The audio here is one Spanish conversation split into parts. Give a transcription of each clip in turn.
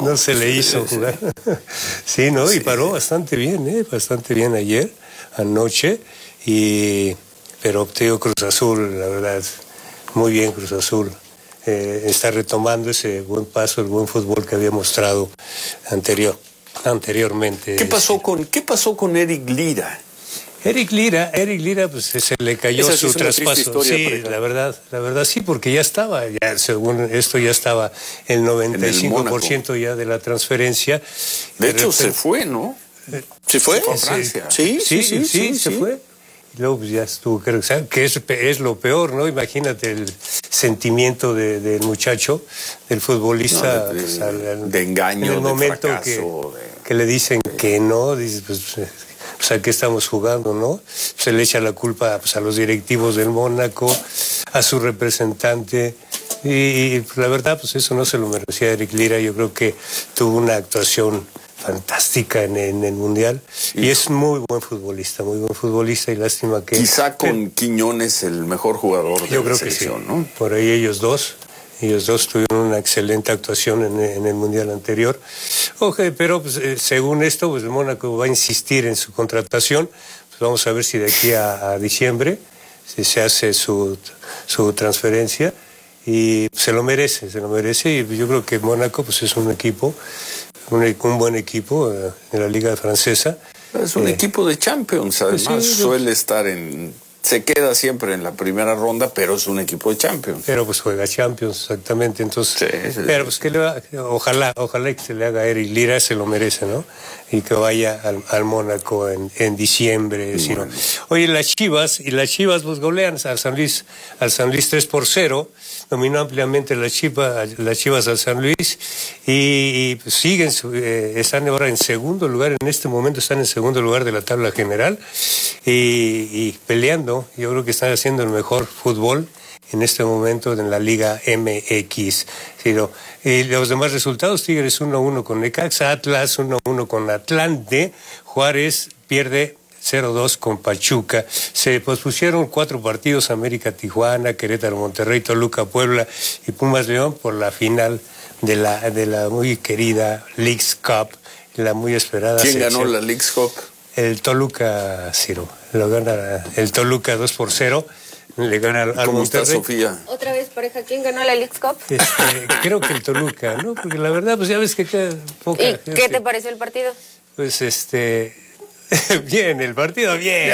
No se le hizo jugar. Sí, ¿no? Y paró bastante bien, bastante bien ayer, anoche. Pero te digo, Cruz Azul, la verdad, muy bien Cruz Azul. Está retomando ese buen paso, el buen fútbol que había mostrado anteriormente. ¿Qué pasó con Eric Lira? Eric Lira, pues se le cayó su traspaso. Sí, la verdad sí, porque ya estaba, según esto ya estaba el 95% ya de la transferencia. De hecho, se fue, ¿no? ¿Se fue? ¿A Francia? Sí, se fue. Y luego pues ya estuvo, creo que es lo peor, ¿no? Imagínate el sentimiento del muchacho, del futbolista. No, de engaño, en el momento de fracaso. Que le dicen que no, dices, pues ¿a qué estamos jugando, no? Se le echa la culpa pues, a los directivos del Mónaco, a su representante, y pues, la verdad, pues eso no se lo merecía Eric Lira. Yo creo que tuvo una actuación fantástica en el Mundial, y es muy buen futbolista, y lástima que... Quizá con Quiñones el mejor jugador de la selección, sí, ¿no? Por ahí ellos dos tuvieron una excelente actuación en el Mundial anterior. Pero pues, según esto, pues el Mónaco va a insistir en su contratación. Pues vamos a ver si de aquí a diciembre se hace su transferencia, y se lo merece, y yo creo que Mónaco pues es un equipo, un buen equipo en la Liga Francesa. Es un equipo de Champions, además sí, suele estar se queda siempre en la primera ronda, pero es un equipo de Champions. Pero pues juega Champions, exactamente, entonces... Sí. Pero pues ojalá que se le haga a Eric Lira, se lo merece, ¿no? Y que vaya al Mónaco en diciembre. Bueno. Oye, las Chivas pues golean al San Luis 3-0, dominó ampliamente las Chivas al San Luis, y pues siguen, están ahora en segundo lugar, en este momento están en segundo lugar de la tabla general, y peleando. Yo creo que están haciendo el mejor fútbol en este momento en la Liga MX. Y los demás resultados: Tigres 1-1 con Necaxa, Atlas 1-1 con Atlante, Juárez pierde 0-2 con Pachuca. Se pospusieron 4 partidos: América Tijuana, Querétaro Monterrey, Toluca Puebla y Pumas León, por la final de la muy querida Leagues Cup, la muy esperada. ¿Quién ganó la Leagues Cup? El Toluca, Ciro. Lo gana el Toluca 2-0. Le gana al ¿Cómo Monterrey. está Sofía? Otra vez, pareja, ¿quién ganó la Leagues Cup? Creo que el Toluca, ¿no? Porque la verdad, pues ya ves que queda poca... ¿Y qué te pareció el partido? Pues bien, el partido, bien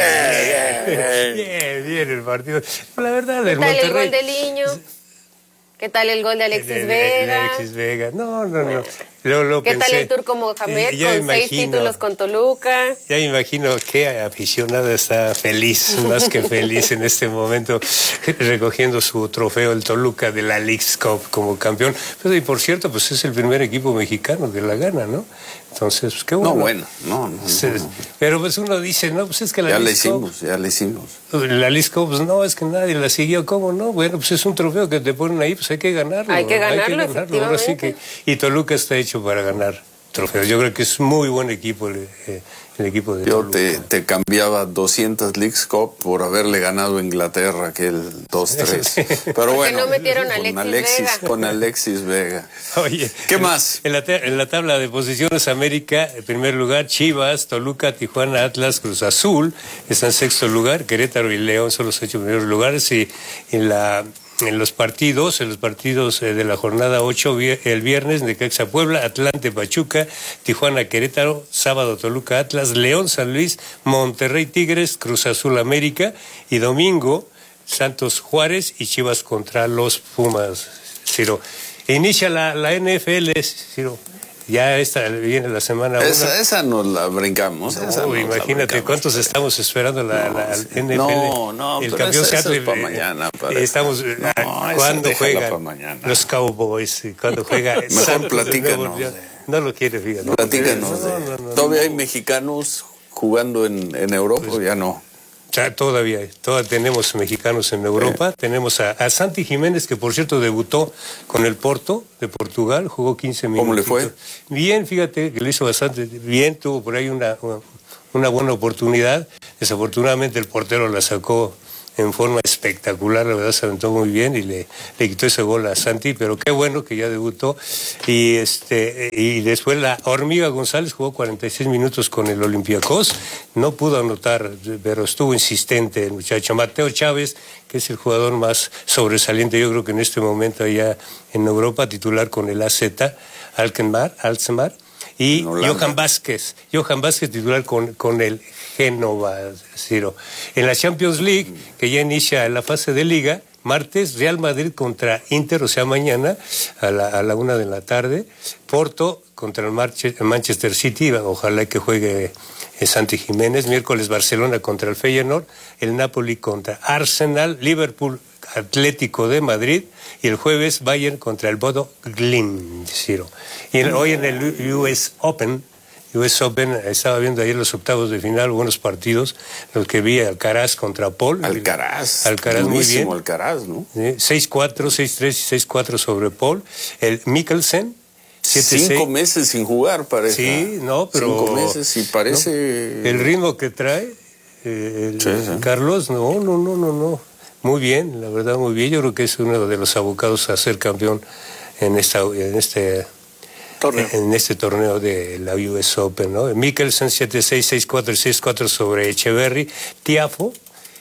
el partido. La verdad, el Monterrey... ¿Qué tal el gol de Liño? ¿Qué tal el gol de Alexis Vega? Alexis Vega, no. ¿Qué tal el Turco Mohamed con 6 títulos con Toluca? Ya me imagino qué aficionado está feliz, más que feliz en este momento, recogiendo su trofeo, el Toluca, de la Leagues Cup como campeón. Pero, y por cierto, pues es el primer equipo mexicano que la gana, ¿no? Entonces, pues qué bueno. No. Pero pues uno dice, no, pues es que ya le hicimos. La Leagues Cup, pues no, es que nadie la siguió, ¿cómo no? Bueno, pues es un trofeo que te ponen ahí, pues hay que ganarlo. Hay que ganarlo, efectivamente. Ahora sí y Toluca está hecho para ganar trofeos. Yo creo que es muy buen equipo el equipo de Toluca. Yo te cambiaba 200 Leagues Cup por haberle ganado a Inglaterra aquel 2-3. Sí. Pero bueno, no metieron con Alexis Vega. Oye, ¿qué más? En la tabla de posiciones, América en primer lugar, Chivas, Toluca, Tijuana, Atlas, Cruz Azul está en sexto lugar, Querétaro y León son los 8 primeros lugares, y en los partidos de la jornada 8, el viernes, Necaxa Puebla, Atlante Pachuca, Tijuana Querétaro, sábado Toluca Atlas, León San Luis, Monterrey Tigres, Cruz Azul América, y domingo Santos Juárez y Chivas contra los Pumas. Ciro, inicia la NFL, Ciro. Ya viene la semana 1. Esa nos la brincamos. Imagínate cuántos estamos esperando la NFL. No, el pero campeón esa es para mañana. Estamos cuando juegan los Cowboys, cuando juega mejor platícanos. No lo quiere, fíjate. Platícanos. ¿Todavía hay mexicanos jugando en Europa? Pues, ya no. Todavía tenemos mexicanos en Europa. Tenemos a Santi Jiménez, que por cierto debutó con el Porto de Portugal, jugó 15 minutos. ¿Cómo le fue? Bien, fíjate que lo hizo bastante bien, tuvo por ahí una buena oportunidad. Desafortunadamente el portero la sacó en forma espectacular, la verdad se aventó muy bien y le quitó ese gol a Santi, pero qué bueno que ya debutó. Y después la Hormiga González jugó 46 minutos con el Olympiacos, no pudo anotar, pero estuvo insistente el muchacho. Mateo Chávez, que es el jugador más sobresaliente, yo creo que en este momento allá en Europa, titular con el AZ Alkmaar, y Johan Vázquez titular con el Génova, Ciro. En la Champions League, que ya inicia la fase de Liga, martes, Real Madrid contra Inter, o sea, mañana, a la 1 de la tarde, Porto contra el Manchester City, ojalá que juegue Santi Jiménez, miércoles Barcelona contra el Feyenoord, el Napoli contra Arsenal, Liverpool Atlético de Madrid, y el jueves Bayern contra el Bodo Glimt, Ciro. Y hoy en el US Open, estaba viendo ayer los octavos de final, buenos partidos, los que vi, Alcaraz contra Paul. Alcaraz muy bien. Alcaraz, ¿no? 6-4, 6-3 y 6-4 sobre Paul. El Mikkelsen, 7-6. 5 meses sin jugar, parece. Sí, no, pero... 5 meses y parece... ¿no? El ritmo que trae, Carlos, no. Muy bien, la verdad, muy bien. Yo creo que es uno de los abocados a ser campeón en este torneo de la US Open, ¿no? Mikkelsen 7-6, 6-4 y 6-4 sobre Echeverry. Tiafoe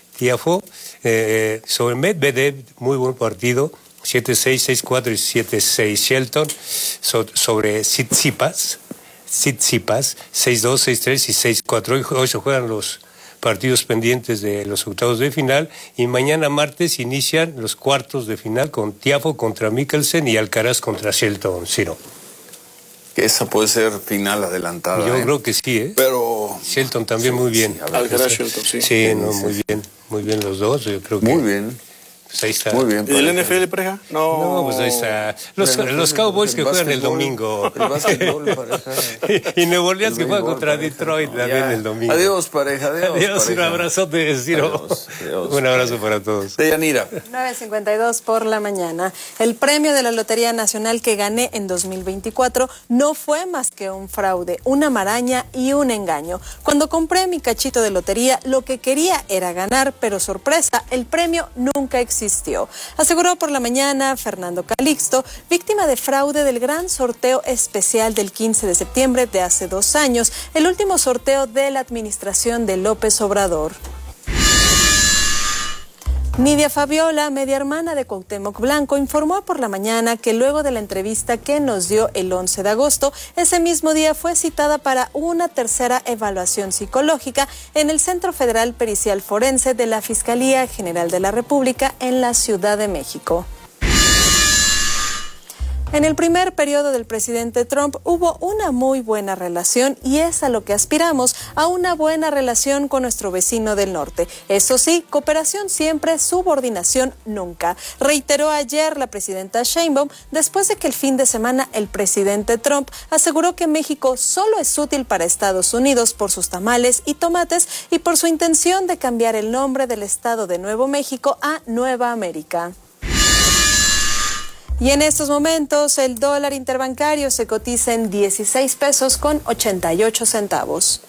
sobre Medvedev, muy buen partido, 7-6, 6-4 y 7-6. Shelton sobre Tsitsipas, 6-2, 6-3 y 6-4. Hoy se juegan los partidos pendientes de los octavos de final, y mañana martes inician los cuartos de final con Tiafoe contra Mikkelsen y Alcaraz contra Shelton, Ciro. Que esa puede ser final adelantada. Yo creo que sí, ¿eh? Pero... Shelton también muy bien. Alcaraz, Shelton, sí. Sí, muy bien los dos, yo creo que... Muy bien. Pues ahí está. Muy bien. ¿Y del NFL, pareja? No, pues ahí está. Los Cowboys que juegan el domingo. El básquetbol, pareja. Y Nuevo Orleans que juega contra Detroit también el domingo. Adiós, pareja. Adiós, un abrazote, Ciro. Un abrazo para todos. Deyanira. 9:52 por la mañana. El premio de la Lotería Nacional que gané en 2024 no fue más que un fraude, una maraña y un engaño. Cuando compré mi cachito de lotería, lo que quería era ganar, pero sorpresa, el premio nunca existió. Aseguró por la mañana Fernando Calixto, víctima de fraude del gran sorteo especial del 15 de septiembre de hace 2 años, el último sorteo de la administración de López Obrador. Nidia Fabiola, media hermana de Cuauhtémoc Blanco, informó por la mañana que luego de la entrevista que nos dio el 11 de agosto, ese mismo día fue citada para una tercera evaluación psicológica en el Centro Federal Pericial Forense de la Fiscalía General de la República en la Ciudad de México. En el primer periodo del presidente Trump hubo una muy buena relación y es a lo que aspiramos, a una buena relación con nuestro vecino del norte. Eso sí, cooperación siempre, subordinación nunca, reiteró ayer la presidenta Sheinbaum después de que el fin de semana el presidente Trump aseguró que México solo es útil para Estados Unidos por sus tamales y tomates y por su intención de cambiar el nombre del estado de Nuevo México a Nueva América. Y en estos momentos el dólar interbancario se cotiza en 16 pesos con 88 centavos.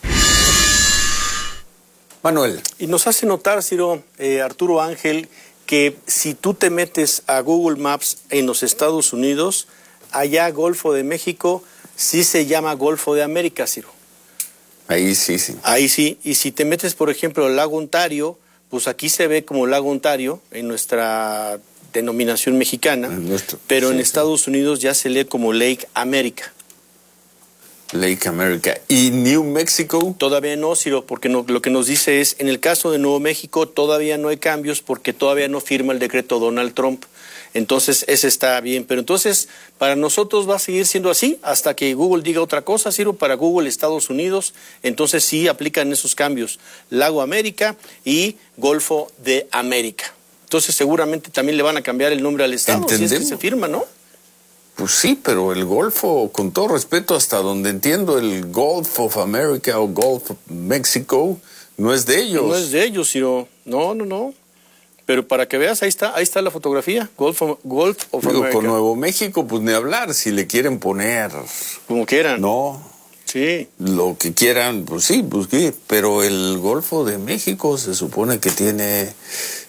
Manuel. Y nos hace notar, Ciro, Arturo Ángel, que si tú te metes a Google Maps en los Estados Unidos, allá Golfo de México sí se llama Golfo de América, Ciro. Ahí sí. Ahí sí. Y si te metes, por ejemplo, al Lago Ontario, pues aquí se ve como Lago Ontario en nuestra denominación mexicana, pero en Estados Unidos ya se lee como Lake America. Lake America. ¿Y New Mexico? Todavía no, Ciro, porque lo que nos dice es, en el caso de Nuevo México todavía no hay cambios porque todavía no firma el decreto Donald Trump. Entonces, ese está bien. Pero entonces, para nosotros va a seguir siendo así hasta que Google diga otra cosa, Ciro. Para Google Estados Unidos, entonces sí aplican esos cambios. Lago América y Golfo de América. Entonces seguramente también le van a cambiar el nombre al estado, si es que se firma, ¿no? Pues sí, pero el Golfo, con todo respeto, hasta donde entiendo, el Gulf of America o Gulf of Mexico no es de ellos. No es de ellos, Ciro. No. Pero para que veas, ahí está la fotografía, Gulf of America. Con Nuevo México, pues ni hablar, si le quieren poner... Como quieran. No. Sí. Lo que quieran, pues sí, pero el Golfo de México se supone que tiene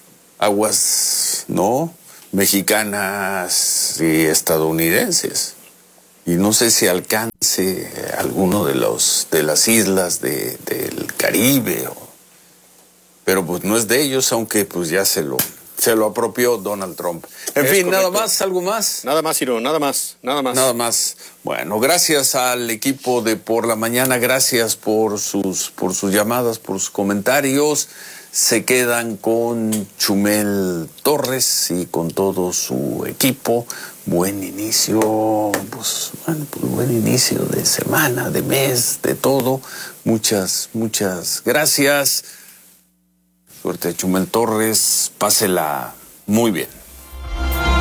aguas, ¿no?, mexicanas y estadounidenses. Y no sé si alcance alguno de las islas del Caribe, pero pues no es de ellos, aunque pues ya se lo apropió Donald Trump. En fin, correcto. Nada más, algo más. Nada más, Ciro, nada más. Nada más. Bueno, gracias al equipo de Por la Mañana, gracias por sus llamadas, por sus comentarios. Se quedan con Chumel Torres y con todo su equipo. Buen inicio, buen inicio de semana, de mes, de todo. Muchas gracias. Suerte, Chumel Torres. Pásela muy bien.